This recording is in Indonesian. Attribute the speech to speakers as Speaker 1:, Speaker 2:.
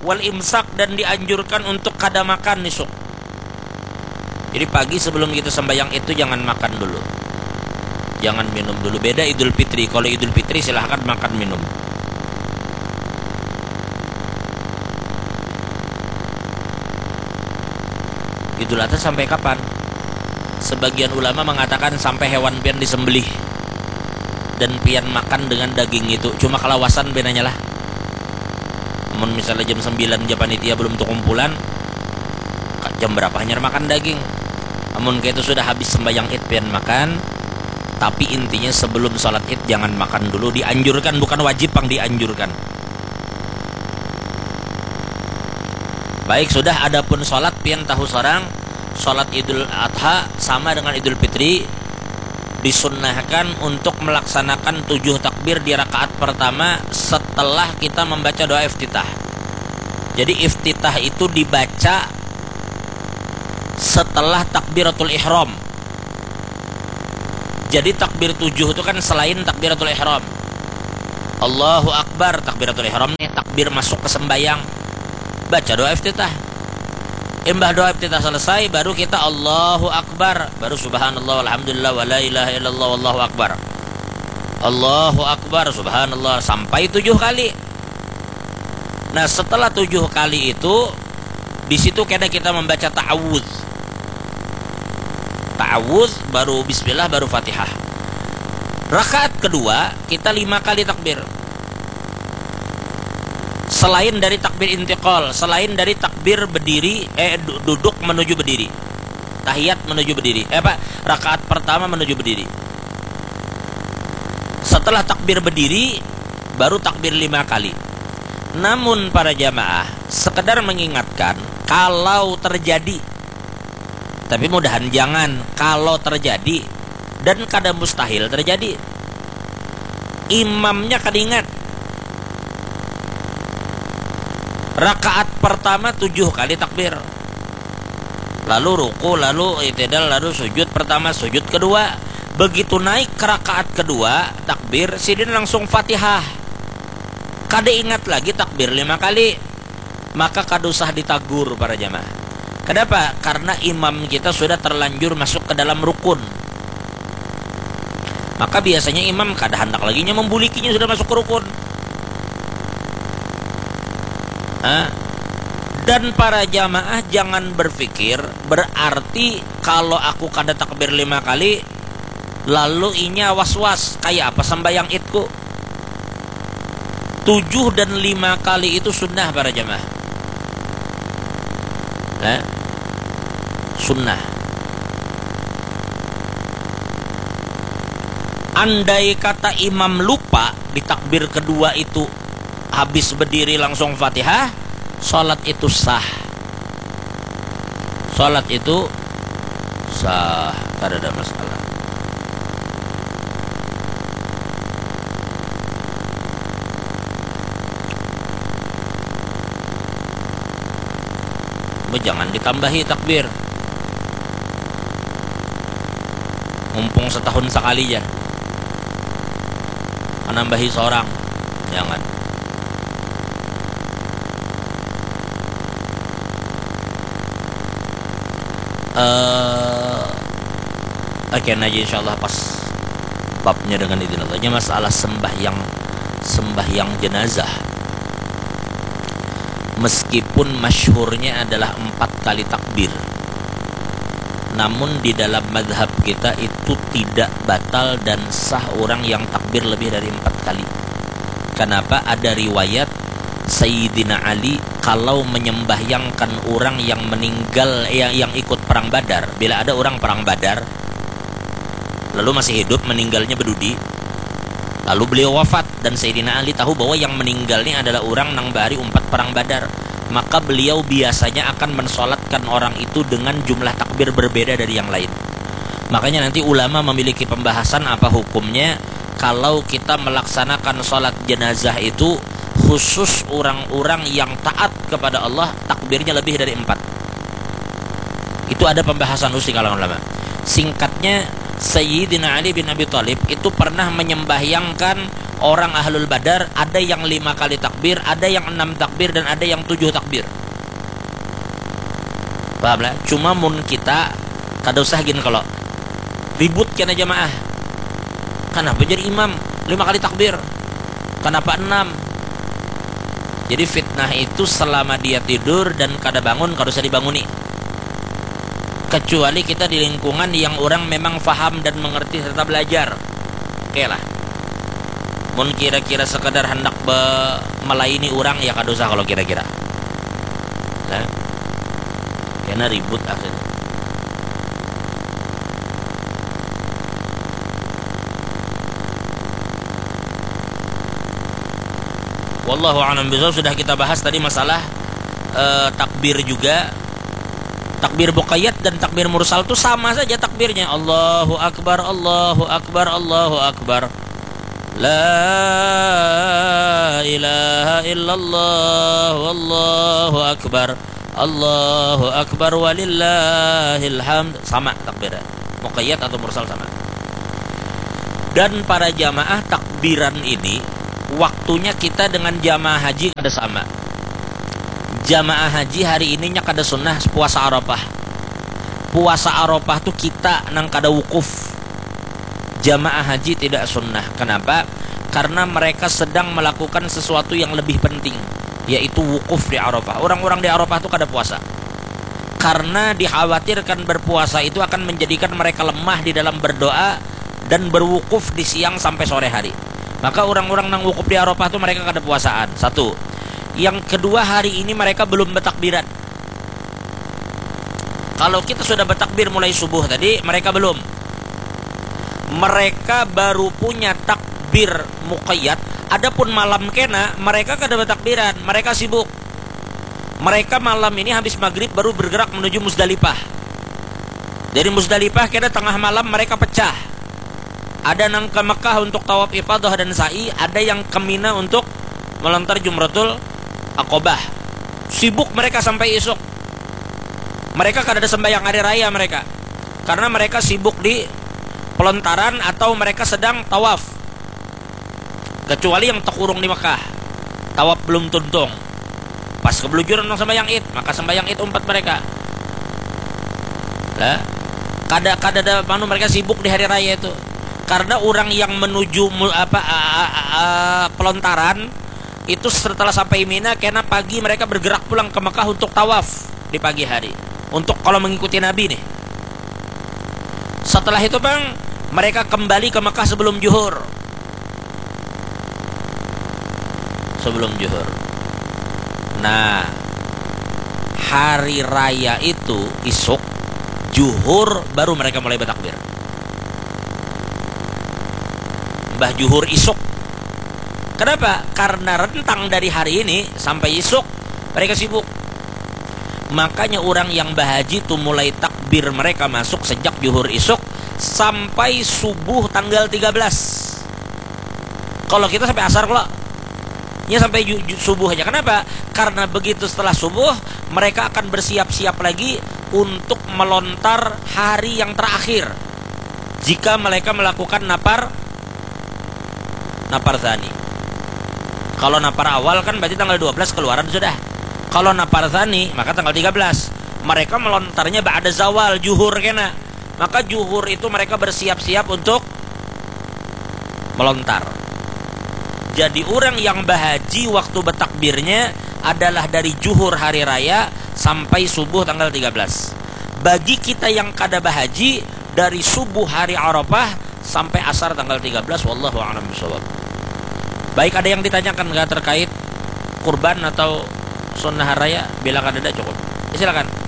Speaker 1: wal imsak, dan dianjurkan untuk kada makan nisuk. Jadi pagi sebelum kita sembahyang itu jangan makan dulu, jangan minum dulu. Beda Idul Fitri. Kalau Idul Fitri silahkan makan minum. Idul Adha sampai kapan? Sebagian ulama mengatakan sampai hewan pian disembelih dan pian makan dengan daging itu. Cuma kalawasan benanya lah. Namun misalnya jam 9 jam panitia belum tuh kumpulan, jam berapa hanya makan daging. Namun kayak itu sudah habis sembahyang id pian makan. Tapi intinya sebelum sholat id jangan makan dulu. Dianjurkan, bukan wajib, pang dianjurkan. Baik, sudah. Adapun sholat pian tahu sorang, sholat Idul Adha sama dengan Idul Fitri, disunnahkan untuk melaksanakan 7 takbir di rakaat pertama setelah kita membaca doa iftitah. Jadi iftitah itu dibaca setelah takbiratul ihram. Jadi takbir 7 itu kan selain takbiratul ihram. Allahu Akbar, takbiratul ihram nih, takbir masuk ke sembayang, baca doa iftitah. Imbah doa iftitah selesai, baru kita Allahu Akbar, baru subhanallah walhamdulillah wa la ilaha illallah wallahu akbar. Allahu Akbar, subhanallah, sampai 7 kali. Nah, setelah 7 kali itu, di situ kita membaca ta'awudz. Ta'awudz, baru bismillah, baru Fatihah. Rakaat kedua kita 5 kali takbir. Selain dari takbir intiqal, selain dari takbir berdiri, duduk menuju berdiri, tahiyat menuju berdiri, rakaat pertama menuju berdiri. Setelah takbir berdiri, baru takbir 5 kali. Namun para jamaah, sekedar mengingatkan, kalau terjadi, tapi mudahan jangan, kalau terjadi, dan kadang mustahil terjadi, imamnya kadingat, rakaat pertama 7 kali takbir, lalu ruku, lalu i'tidal, lalu sujud pertama, sujud kedua. Begitu naik ke rakaat kedua takbir, sidin langsung Fatihah. Kada ingat lagi takbir 5 kali, maka kada usah ditagur para jamaah. Kenapa? Karena imam kita sudah terlanjur masuk ke dalam rukun. Maka biasanya imam kada hendak lagi membulikinya sudah masuk ke rukun. Dan para jamaah jangan berpikir berarti kalau aku kada takbir 5 kali lalu inya was-was kayak apa sembahyang idku. 7 dan 5 kali itu sunnah para jamaah. Sunnah. Andai kata imam lupa di takbir kedua itu habis berdiri langsung Fatihah, sholat itu sah. Sholat itu sah, tidak ada masalah. Jangan ditambahi takbir, mumpung setahun sekali ya, menambahi seorang, jangan. Akan aja insyaallah pas babnya dengan idznillahnya masalah sembahyang jenazah. Meskipun masyhurnya adalah 4 kali takbir, namun di dalam mazhab kita itu tidak batal dan sah orang yang takbir lebih dari 4 kali. Kenapa? Ada riwayat Sayyidina Ali kalau menyembahyangkan orang yang meninggal, yang ikut perang Badar. Bila ada orang perang Badar lalu masih hidup, meninggalnya berdudi, lalu beliau wafat, dan Sayyidina Ali tahu bahwa yang meninggal ini adalah orang nang bari umpat perang Badar, maka beliau biasanya akan mensolatkan orang itu dengan jumlah takbir berbeda dari yang lain. Makanya nanti ulama memiliki pembahasan apa hukumnya kalau kita melaksanakan sholat jenazah itu, khusus orang-orang yang taat kepada Allah, takbirnya lebih dari 4. Itu ada pembahasan khusus di kalangan ulama. Singkatnya, Sayyidina Ali bin Abi Thalib itu pernah menyembahyangkan orang ahlul badar ada yang 5 kali takbir, ada yang 6 takbir, dan ada yang 7 takbir. Paham lah? Cuma mun kita kada usah gini kalau ribut kena jamaah. Kenapa jadi imam 5 kali takbir? Kenapa 6? Jadi fitnah itu selama dia tidur dan kada bangun, kada usah dibanguni. Kecuali kita di lingkungan yang orang memang faham dan mengerti serta belajar. Oke lah. Mun kira-kira sekadar hendak melayani orang, ya kada usah kalau kira-kira. Nah, karena ribut akhirnya. Wallahu a'lam bishawab. Sudah kita bahas tadi masalah takbir juga. Takbir buqayyat dan takbir mursal itu sama saja takbirnya. Allahu akbar, Allahu akbar, Allahu akbar. La ilaha illallah, wallahu akbar, Allahu akbar, walillahil hamd. Sama takbirnya, muqayyat atau mursal sama. Dan para jamaah takbiran ini waktunya kita dengan jamaah haji kada sama. Jamaah haji hari ininya kada sunnah puasa Arafah. Puasa Arafah tuh kita nang kada wukuf. Jamaah haji tidak sunnah. Kenapa? Karena mereka sedang melakukan sesuatu yang lebih penting, yaitu wukuf di Arafah. Orang-orang di Arafah tuh kada puasa. Karena dikhawatirkan berpuasa itu akan menjadikan mereka lemah di dalam berdoa dan berwukuf di siang sampai sore hari. Maka orang-orang nang wukuf di Arafah itu mereka kada puasaan. Satu. Yang kedua, hari ini mereka belum bertakbiran. Kalau kita sudah bertakbir mulai subuh tadi, mereka belum. Mereka baru punya takbir muqayyad. Adapun malam kena, mereka kada bertakbiran, mereka sibuk. Mereka malam ini habis maghrib baru bergerak menuju Muzdalifah. Dari Muzdalifah kena tengah malam mereka pecah. Ada yang ke Mekah untuk tawaf ifadah dan sa'i, ada yang ke Mina untuk melontar Jumratul Aqobah. Sibuk mereka sampai esok. Mereka kada ada sembahyang hari raya mereka, karena mereka sibuk di pelontaran atau mereka sedang tawaf. Kecuali yang terkurung di Mekah, tawaf belum tuntung. Pas kebelujuran untuk sembahyang Id, maka sembahyang Id umpat mereka. Lah, kada ada manu mereka sibuk di hari raya itu. Karena orang yang menuju pelontaran itu setelah sampai Mina, karena pagi mereka bergerak pulang ke Mekah untuk tawaf di pagi hari, untuk kalau mengikuti Nabi nih. Setelah itu bang, mereka kembali ke Mekah sebelum zuhur. Sebelum zuhur. Nah, hari raya itu isuk zuhur baru mereka mulai bertakbir. Mbah zuhur isuk. Kenapa? Karena rentang dari hari ini sampai isuk mereka sibuk. Makanya orang yang bahaji itu mulai takbir mereka masuk sejak zuhur isuk sampai subuh tanggal 13. Kalau kita sampai asar kalau ya sampai subuh aja. Kenapa? Karena begitu setelah subuh mereka akan bersiap-siap lagi untuk melontar hari yang terakhir. Jika mereka melakukan napar thani. Kalau napar awal kan berarti tanggal 12 keluaran sudah. Kalau napar thani maka tanggal 13. Mereka melontarnya ba'da zawal, zuhur kena. Maka zuhur itu mereka bersiap-siap untuk melontar. Jadi orang yang bahaji waktu bertakbirnya adalah dari zuhur hari raya sampai subuh tanggal 13. Bagi kita yang kada bahaji dari subuh hari Arafah sampai asar tanggal 13. Wallahu a'lam bishawab. Baik, ada yang ditanyakan nggak terkait kurban atau sunnah raya? Bila kada ada cukup. Silakan.